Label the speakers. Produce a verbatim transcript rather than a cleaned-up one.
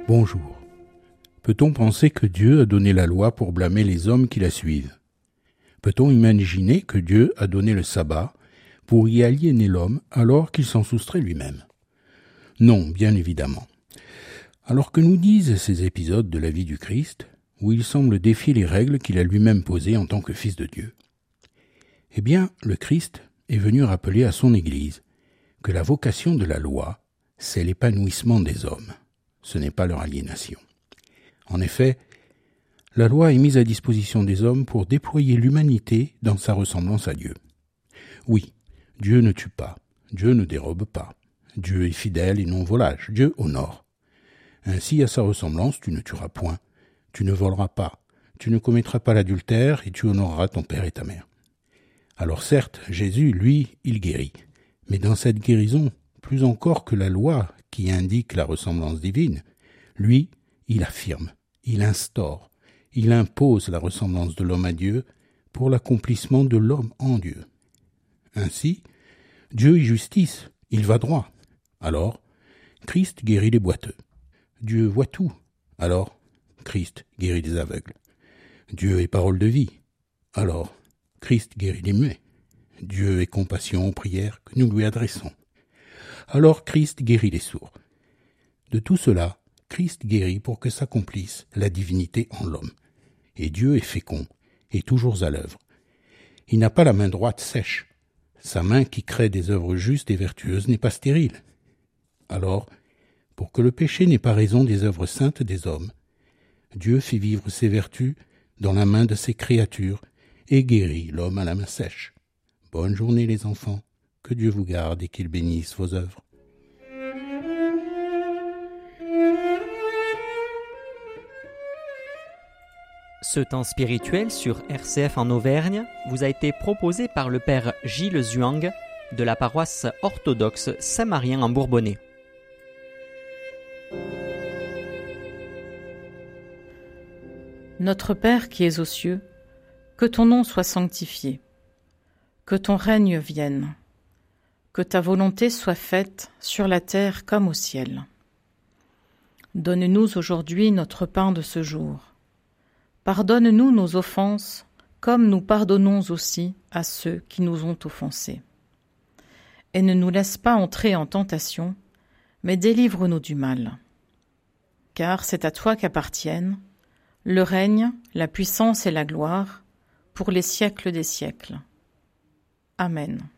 Speaker 1: Bonjour. Peut-on penser que Dieu a donné la loi pour blâmer les hommes qui la suivent ? Peut-on imaginer que Dieu a donné le sabbat pour y aliéner l'homme alors qu'il s'en soustrait lui-même ? Non, bien évidemment. Alors que nous disent ces épisodes de la vie du Christ, où il semble défier les règles qu'il a lui-même posées en tant que Fils de Dieu ? Eh bien, le Christ est venu rappeler à son Église que la vocation de la loi, c'est l'épanouissement des hommes. Ce n'est pas leur aliénation. En effet, la loi est mise à disposition des hommes pour déployer l'humanité dans sa ressemblance à Dieu. Oui, Dieu ne tue pas, Dieu ne dérobe pas, Dieu est fidèle et non volage, Dieu honore. Ainsi, à sa ressemblance, tu ne tueras point, tu ne voleras pas, tu ne commettras pas l'adultère et tu honoreras ton père et ta mère. Alors certes, Jésus, lui, il guérit, mais dans cette guérison, plus encore que la loi qui indique la ressemblance divine, lui, il affirme, il instaure, il impose la ressemblance de l'homme à Dieu pour l'accomplissement de l'homme en Dieu. Ainsi, Dieu est justice, il va droit. Alors, Christ guérit les boiteux. Dieu voit tout. Alors, Christ guérit les aveugles. Dieu est parole de vie. Alors, Christ guérit les muets. Dieu est compassion aux prières que nous lui adressons. Alors Christ guérit les sourds. De tout cela, Christ guérit pour que s'accomplisse la divinité en l'homme. Et Dieu est fécond et toujours à l'œuvre. Il n'a pas la main droite sèche. Sa main qui crée des œuvres justes et vertueuses n'est pas stérile. Alors, pour que le péché n'ait pas raison des œuvres saintes des hommes, Dieu fait vivre ses vertus dans la main de ses créatures et guérit l'homme à la main sèche. Bonne journée les enfants, que Dieu vous garde et qu'il bénisse vos œuvres.
Speaker 2: Ce temps spirituel sur R C F en Auvergne vous a été proposé par le père Gilles Zhuang de la paroisse orthodoxe Saint-Marien en Bourbonnais.
Speaker 3: Notre Père qui es aux cieux, que ton nom soit sanctifié, que ton règne vienne, que ta volonté soit faite sur la terre comme au ciel. Donne-nous aujourd'hui notre pain de ce jour. Pardonne-nous nos offenses, comme nous pardonnons aussi à ceux qui nous ont offensés. Et ne nous laisse pas entrer en tentation, mais délivre-nous du mal. Car c'est à toi qu'appartiennent le règne, la puissance et la gloire, pour les siècles des siècles. Amen.